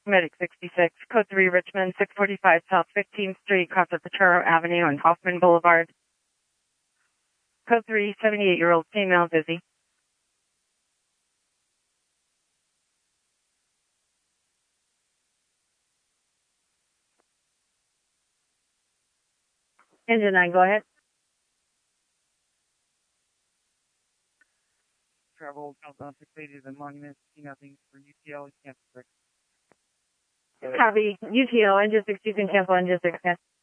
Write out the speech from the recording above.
Medic 66, Code 3 Richmond, 645 South 15th Street, across of Petro Avenue and Hoffman Boulevard. Code 3, 78-year-old female, busy. Engine 9, go ahead. Travel southbound 680 to the Monument, see nothing for UTL, cancel 6. Copy. UTL, engine 6, you can cancel engine 6.